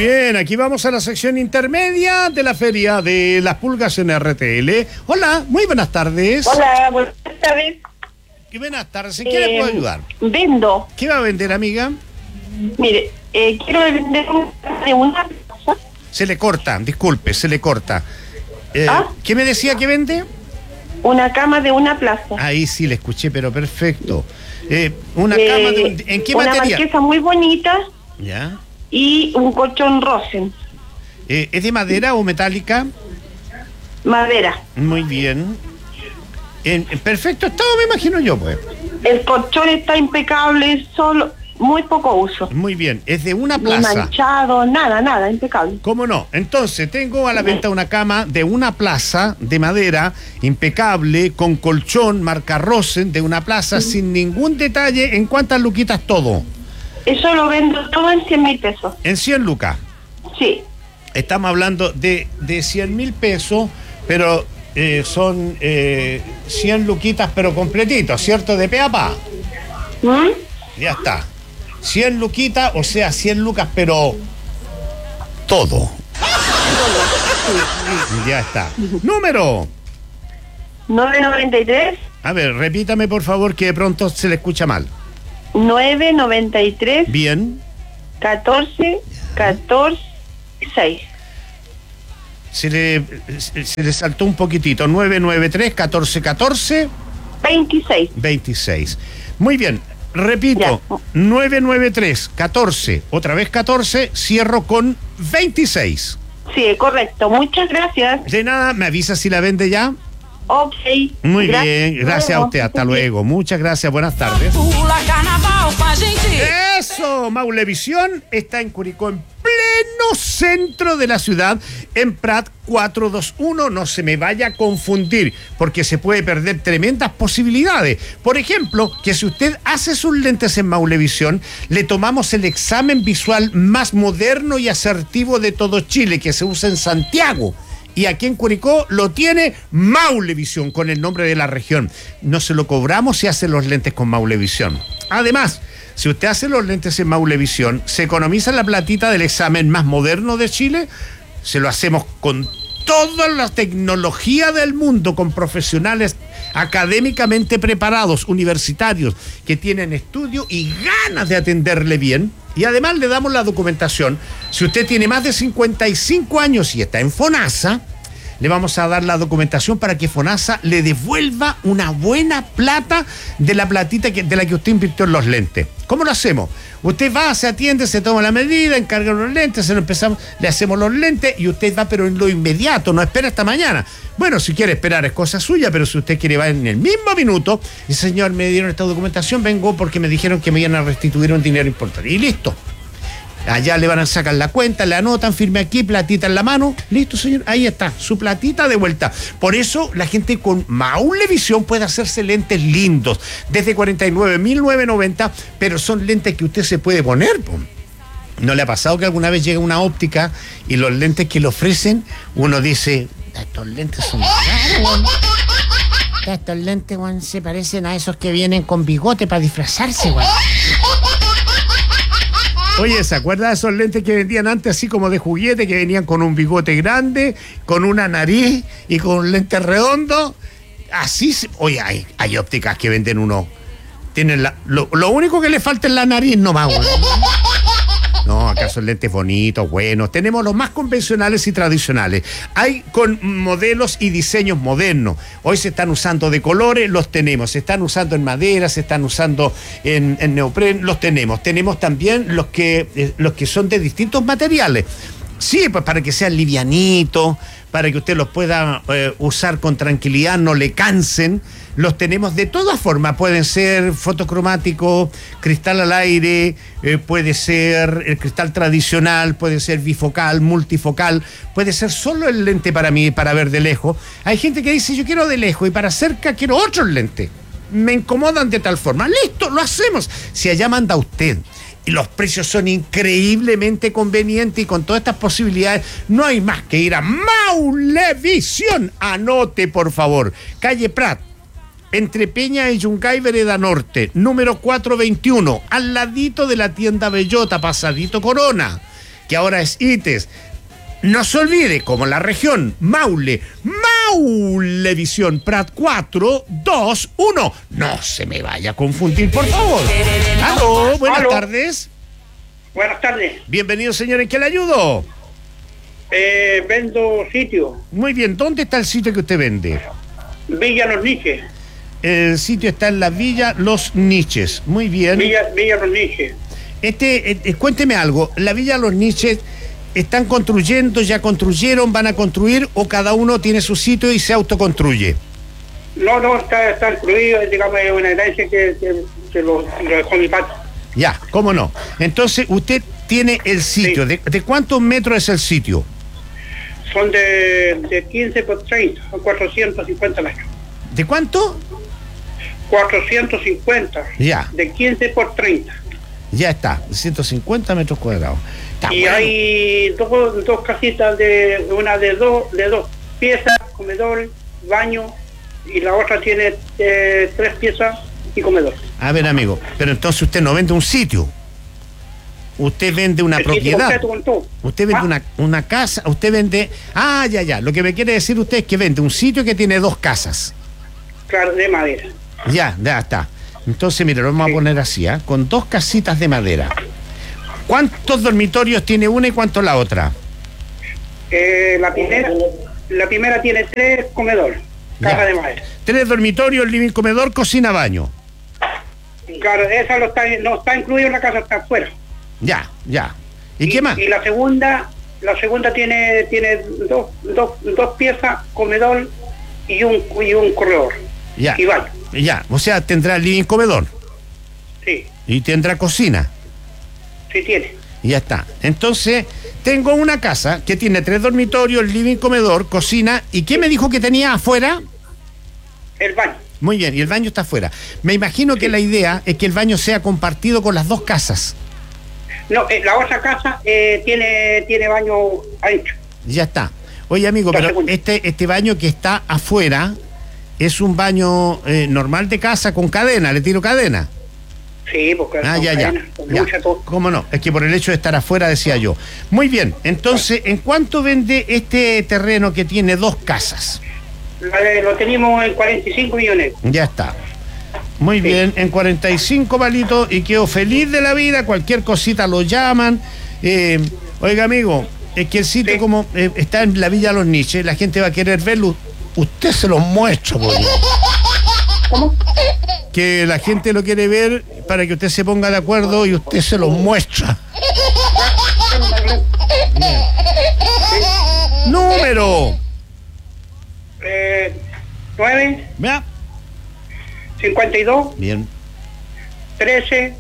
bien, aquí vamos a la sección intermedia de la Feria de las Pulgas en RTL. Hola, muy buenas tardes. Hola, buenas tardes. Y buenas tardes, ¿en qué le puedo ayudar? Vendo. ¿Qué va a vender, amiga? Mire, quiero vender una plaza. Se le corta, disculpe, se le corta. ¿Qué me decía que vende? Una cama de una plaza. Ahí sí le escuché, pero perfecto. Una cama de ¿en qué una material? Una marquesa muy bonita. Ya. Y un colchón Rosen. ¿Es de madera o metálica? Madera. Muy bien. En perfecto estado, me imagino yo, pues. El colchón está impecable, solo muy poco uso. Muy bien, es de una Ni plaza. manchado, nada, impecable. ¿Cómo no? Entonces, tengo a la venta una cama de una plaza de madera, impecable, con colchón, marca Rosen, de una plaza, sin ningún detalle. ¿En cuántas luquitas todo? Eso lo vendo todo en 100,000 pesos. En 100 lucas. Sí. Estamos hablando de 100,000 pesos, pero son 100 luquitas, pero completitos, ¿cierto? De pe a pa. Ya está. 100 luquitas, o sea, 100 lucas, pero todo. Ya está. Número. 993. A ver, repítame por favor, que de pronto se le escucha mal. 993. Bien. 14 6. Se le saltó un poquitito. 993 14 26. Muy bien. Repito, ya. 993 14, otra vez 14, cierro con 26. Sí, correcto. Muchas gracias. De nada, ¿me avisa si la vende ya? Ok. Muy bien, gracias a usted. Hasta luego. Muchas gracias, buenas tardes. Eso, Maulevisión está en Curicó, en pleno centro de la ciudad, en Prat 421. No se me vaya a confundir, porque se puede perder tremendas posibilidades. Por ejemplo, que si usted hace sus lentes en Maulevisión, le tomamos el examen visual más moderno y asertivo de todo Chile, que se usa en Santiago. Y aquí en Curicó lo tiene Maulevisión, con el nombre de la región. No se lo cobramos si hace los lentes con Maulevisión. Además, si usted hace los lentes en Maulevisión, se economiza la platita del examen más moderno de Chile. Se lo hacemos con toda la tecnología del mundo, con profesionales académicamente preparados, universitarios, que tienen estudio y ganas de atenderle bien. Y además le damos la documentación. Si usted tiene más de 55 años y está en FONASA, le vamos a dar la documentación para que FONASA le devuelva una buena plata de la platita de la que usted invirtió en los lentes. ¿Cómo lo hacemos? Usted va, se atiende, se toma la medida, encarga los lentes, le hacemos los lentes y usted va, pero en lo inmediato, no espera hasta mañana. Bueno, si quiere esperar es cosa suya, pero si usted quiere va en el mismo minuto, y señor, me dieron esta documentación, vengo porque me dijeron que me iban a restituir un dinero importante. Y listo. Allá le van a sacar la cuenta, le anotan, firme aquí, platita en la mano. Listo, señor, ahí está, su platita de vuelta. Por eso la gente con Maulevisión puede hacerse lentes lindos, desde 49.990, pero son lentes que usted se puede poner, po. ¿No le ha pasado que alguna vez llega una óptica y los lentes que le ofrecen, uno dice, estos lentes son raros, estos lentes, weón, se parecen a esos que vienen con bigote para disfrazarse, weón? Oye, ¿se acuerda de esos lentes que vendían antes así como de juguete, que venían con un bigote grande, con una nariz y con un lente redondo? Así, oye, hay ópticas que venden uno. Tienen lo único que le falta es la nariz nomás, güey. No, acá son lentes bonitos, buenos. Tenemos los más convencionales y tradicionales. Hay con modelos y diseños modernos. Hoy se están usando de colores, los tenemos. Se están usando en madera, se están usando en neopren, los tenemos. Tenemos también los que son de distintos materiales. Sí, pues para que sean livianitos, para que usted los pueda usar con tranquilidad, no le cansen. Los tenemos de todas formas, pueden ser fotocromáticos, cristal al aire, puede ser el cristal tradicional, puede ser bifocal, multifocal, puede ser solo el lente para mí, para ver de lejos. Hay gente que dice, yo quiero de lejos y para cerca quiero otros lentes. Me incomodan de tal forma. Listo, lo hacemos. Si allá manda usted. Y los precios son increíblemente convenientes y con todas estas posibilidades no hay más que ir a Maulevisión. Anote, por favor. Calle Prat, entre Peña y Yungay, Vereda Norte, número 421, al ladito de la tienda Bellota, pasadito Corona. que ahora es ITES. No se olvide, como la región Maulevisión Prat 4, 2, 1. No se me vaya a confundir, por favor. Aló, buenas tardes. Buenas tardes. Bienvenido, señor, ¿en qué le ayudo? Vendo sitio. Muy bien, ¿dónde está el sitio que usted vende? Villa Los Niches. El sitio está en la Villa Los Niches. Muy bien. Villa Los Niches. Cuénteme algo, ¿la Villa Los Niches están construyendo, ya construyeron, van a construir o cada uno tiene su sitio y se autoconstruye? No, está incluido, digamos, es una herencia que lo dejó mi padre. Ya, ¿cómo no? Entonces, usted tiene el sitio. Sí. ¿De cuántos metros es el sitio? Son de 15 por 30, son 450 metros. ¿De cuánto? 450. Ya. De 15 por 30. Ya está, 150 metros cuadrados. Está y bueno. Hay dos casitas, una de dos piezas, comedor, baño, y la otra tiene 3 piezas y comedor. A ver, amigo, pero entonces usted no vende un sitio. Usted vende una propiedad. Usted vende una casa, usted vende... ya. Lo que me quiere decir usted es que vende un sitio que tiene 2 casas. Claro, de madera. Ya está. Entonces, mire, lo vamos a poner así, con 2 casitas de ¿Cuántos dormitorios tiene una y cuántos la otra? La primera tiene 3 comedores, casa de madera. 3 dormitorios, living, comedor, cocina, baño. Claro, esa no está incluida en la casa, está afuera. Ya. ¿Y qué más? Y la segunda tiene 2 piezas, comedor y un corredor. Ya. Y baño. Ya, o sea, tendrá living, comedor. Sí. Y tendrá cocina. Sí, tiene. Y ya está. Entonces, tengo una casa que tiene 3 dormitorios, living, comedor, cocina. ¿Y qué me dijo que tenía afuera? El baño. Muy bien, y el baño está afuera. Me imagino que la idea es que el baño sea compartido con las 2 casas. No, la otra casa tiene baño ancho. Ya está. Oye, amigo, pero este baño que está afuera es un baño normal de casa con cadena, le tiro cadena. Sí, porque cadena, ¿Cómo no? Es que por el hecho de estar afuera decía yo. Muy bien, entonces, ¿en cuánto vende este terreno que tiene 2 casas? Lo tenemos en 45 millones. Ya está. Muy bien, en 45 palitos y quedo feliz de la vida, cualquier cosita lo llaman. Oiga, amigo, es que el sitio como está en la Villa Los Niches, la gente va a querer verlo. Usted se lo muestra, por Dios. ¿Cómo? Que la gente lo quiere ver para que usted se ponga de acuerdo y usted se lo muestra. Número 9 ¿Vea? 52 bien 13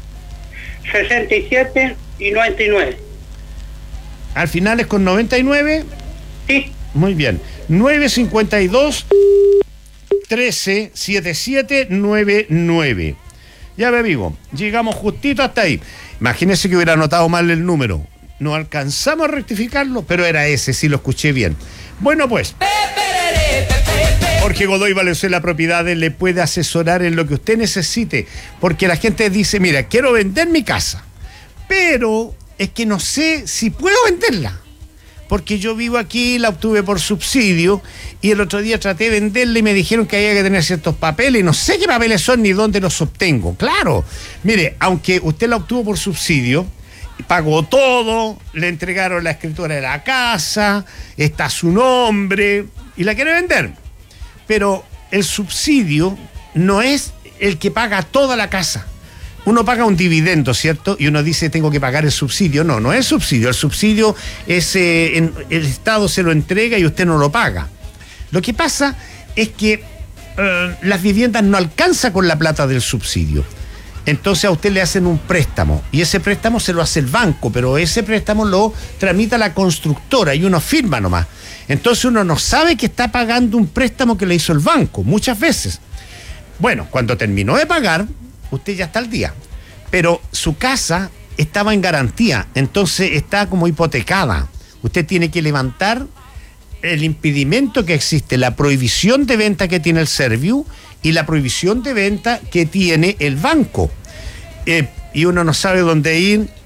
67 y 99. Al final es con 99. Sí. Muy bien. 952 13 77 99. Ya me digo, llegamos justito hasta ahí. Imagínese que hubiera anotado mal el número. No alcanzamos a rectificarlo, pero era ese, sí lo escuché bien. Bueno, pues, Jorge Godoy Valenzuela Propiedades le puede asesorar en lo que usted necesite, porque la gente dice, mira, quiero vender mi casa, pero es que no sé si puedo venderla, porque yo vivo aquí, la obtuve por subsidio, y el otro día traté de venderla y me dijeron que había que tener ciertos papeles, y no sé qué papeles son ni dónde los obtengo. Claro, mire, aunque usted la obtuvo por subsidio, pagó todo, le entregaron la escritura de la casa, está su nombre, y la quiere vender. Pero el subsidio no es el que paga toda la casa. Uno paga un dividendo, ¿cierto? Y uno dice, tengo que pagar el subsidio. No, no es subsidio. El subsidio es el Estado se lo entrega y usted no lo paga. Lo que pasa es que las viviendas no alcanzan con la plata del subsidio. Entonces a usted le hacen un préstamo y ese préstamo se lo hace el banco, pero ese préstamo lo tramita la constructora y uno firma nomás. Entonces uno no sabe que está pagando un préstamo que le hizo el banco, muchas veces. Bueno, cuando terminó de pagar, usted ya está al día, pero su casa estaba en garantía, entonces está como hipotecada. Usted tiene que levantar el impedimento que existe, la prohibición de venta que tiene el Serviu y la prohibición de venta que tiene el banco. Y uno no sabe dónde ir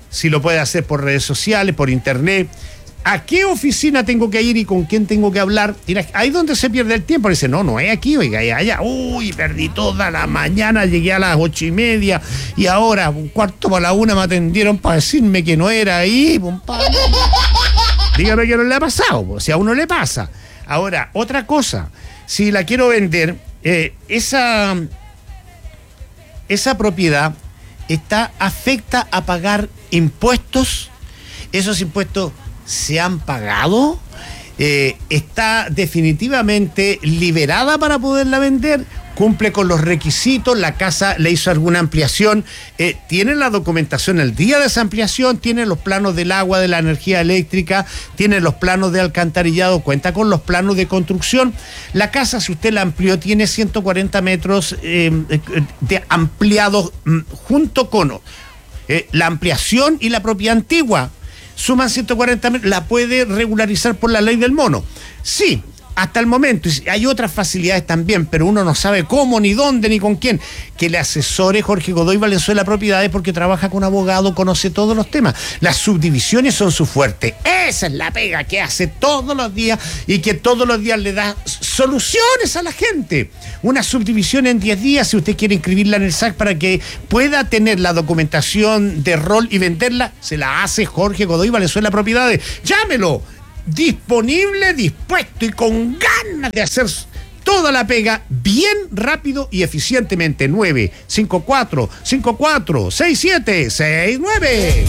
si lo puede hacer por redes sociales, por internet. ¿A qué oficina tengo que ir y con quién tengo que hablar? Y ahí donde se pierde el tiempo. Dice, no es aquí, oiga, es allá. Uy, perdí toda la mañana, llegué a las 8:30 y ahora, 1:45 me atendieron para decirme que no era ahí. Dígame que no le ha pasado, pues, si a uno le pasa. Ahora, otra cosa, si la quiero vender, esa propiedad afecta a pagar impuestos. Esos impuestos se han pagado, está definitivamente liberada para poderla vender, cumple con los requisitos, la casa le hizo alguna ampliación, tiene la documentación el día de esa ampliación, tiene los planos del agua, de la energía eléctrica, tiene los planos de alcantarillado, cuenta con los planos de construcción. La casa, si usted la amplió, tiene 140 metros de ampliados junto con la ampliación y la propiedad antigua. Suman 140 metros, la puede regularizar por la ley del mono. Sí, hasta el momento. Hay otras facilidades también, pero uno no sabe cómo, ni dónde, ni con quién. Que le asesore Jorge Godoy Valenzuela Propiedades, porque trabaja con abogado, conoce todos los temas. Las subdivisiones son su fuerte. Esa es la pega que hace todos los días y que todos los días le da soluciones a la gente. Una subdivisión en 10 días, si usted quiere inscribirla en el SAC para que pueda tener la documentación de rol y venderla, se la hace Jorge Godoy Valenzuela Propiedades. ¡Llámelo! Disponible, dispuesto y con ganas de hacer toda la pega bien, rápido y eficientemente. 954-54-6769.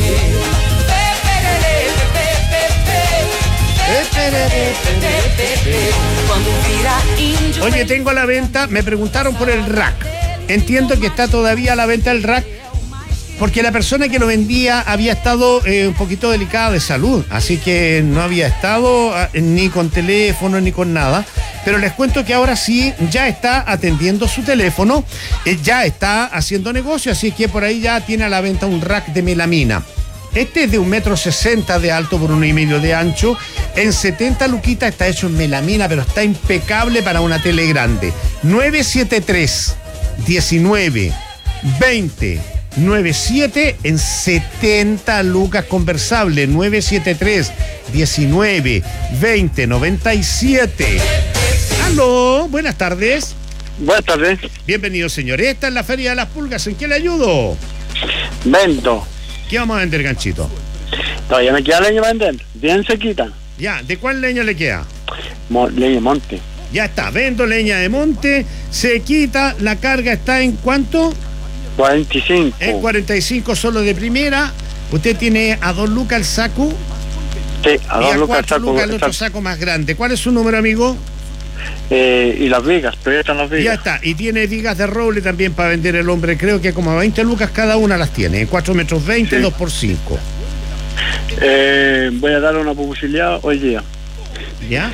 Oye, tengo a la venta, me preguntaron por el rack. Entiendo que está todavía a la venta el rack, porque la persona que lo vendía había estado un poquito delicada de salud, así que no había estado ni con teléfono ni con nada. Pero les cuento que ahora sí ya está atendiendo su teléfono, ya está haciendo negocio, así que por ahí ya tiene a la venta un rack de melamina. Este es de 1,60 m de alto por 1,5 m de ancho. En 70 luquitas, está hecho en melamina, pero está impecable para una tele grande. 973 19 20 97 en 70 lucas conversable. 973 19 20 97. Aló, buenas tardes. Buenas tardes. Bienvenido, señor. Esta es la Feria de las Pulgas. ¿En qué le ayudo? Vendo. ¿Qué vamos a vender, ganchito? Todavía me queda leña para vender. Bien sequita. Ya, ¿de cuál leña le queda? Leña de monte. Ya está, vendo leña de monte, se quita, la carga está en ¿cuánto? 45. En 45 solo de primera. Usted tiene a 2 lucas el saco. Sí, a 2 lucas el 4 saco. lucas el otro saco más grande. ¿Cuál es su número, amigo? Y las vigas, pero están las vigas. Ya está, y tiene vigas de roble también para vender el hombre. Creo que como 20 lucas cada una las tiene. 4 metros 20, sí. 2 por 5. Voy a darle una publicidad hoy día. ¿Ya?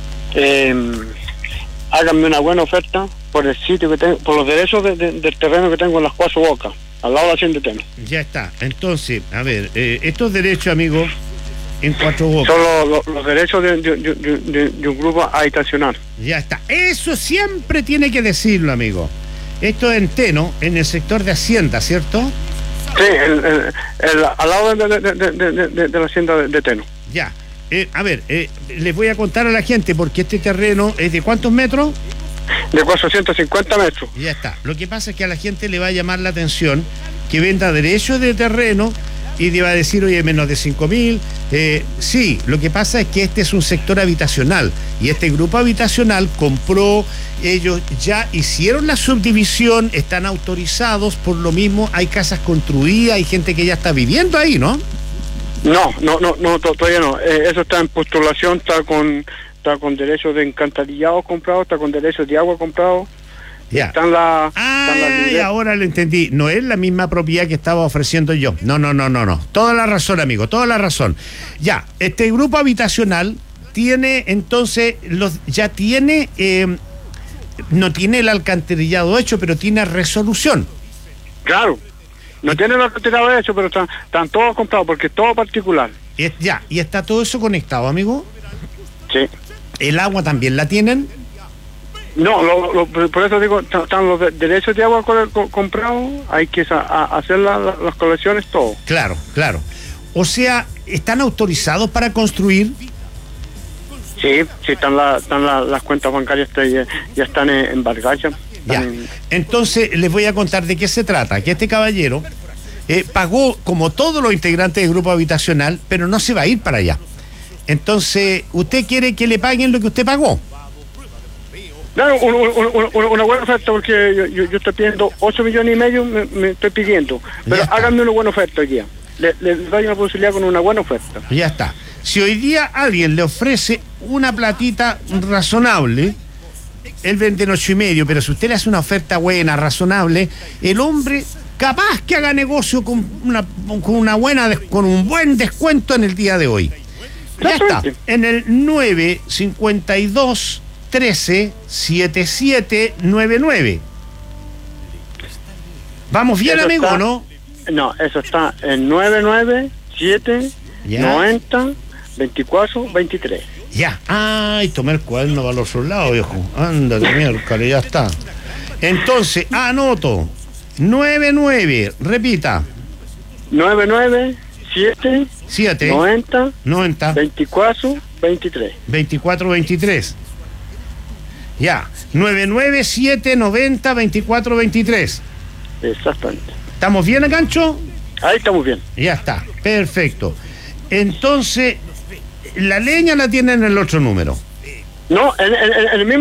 Háganme una buena oferta por el sitio que tengo, por los derechos del terreno que tengo en las 4 bocas, al lado de la hacienda de Teno. Ya está. Entonces, a ver, estos derechos, amigo, en 4 bocas. Son los derechos de un grupo habitacional. Ya está. Eso siempre tiene que decirlo, amigo. Esto es en Teno, en el sector de Hacienda, ¿cierto? Sí, al lado de la hacienda de Teno. Ya. A ver, les voy a contar a la gente, porque este terreno es de ¿cuántos metros? De 450 metros. Ya está. Lo que pasa es que a la gente le va a llamar la atención que venda derechos de terreno y le va a decir, oye, menos de 5.000. Sí, lo que pasa es que este es un sector habitacional y este grupo habitacional compró, ellos ya hicieron la subdivisión, están autorizados, por lo mismo hay casas construidas, hay gente que ya está viviendo ahí, ¿no? No, todavía no. Eso está en postulación, está con derechos de encantarillado comprado, está con derechos de agua comprado. Ya. Están la ahora lo entendí. No es la misma propiedad que estaba ofreciendo yo. No. Toda la razón, amigo, toda la razón. Ya, este grupo habitacional tiene, entonces, no tiene el alcantarillado hecho, pero tiene resolución. Claro. No tienen el alcantarillado hecho, pero están todos comprados, porque es todo particular. Ya, y está todo eso conectado, amigo. Sí. ¿El agua también la tienen? No, por eso digo, están los derechos de agua comprados, hay que hacer las colecciones, todo. Claro. O sea, ¿están autorizados para construir? Sí, están las cuentas bancarias ya están embargadas. Ya. Entonces, les voy a contar de qué se trata. Que este caballero pagó como todos los integrantes del grupo habitacional, pero no se va a ir para allá. Entonces, ¿usted quiere que le paguen lo que usted pagó? Claro, una buena oferta, porque yo estoy pidiendo 8 millones y medio, me estoy pidiendo. Pero háganme una buena oferta hoy día. Le doy una posibilidad con una buena oferta. Ya está. Si hoy día alguien le ofrece una platita razonable, él vende en 8,5, pero si usted le hace una oferta buena, razonable, el hombre capaz que haga negocio con un buen descuento en el día de hoy. Ya está. En el 952 13 7799. ¿Vamos bien, eso amigo, no? No, eso está en 997 90 24 23. Ya. Ay, tomé el cuaderno para los otros lados, viejo. Ándate, miércoles, ya está. Entonces, anoto. 99, repita. 997 90 24 23. 24 23. Ya. 997 90 24 23. Exactamente. ¿Estamos bien, Gancho? Ahí estamos bien. Ya está. Perfecto. Entonces, la leña la tienen en el otro número. No, en el mismo.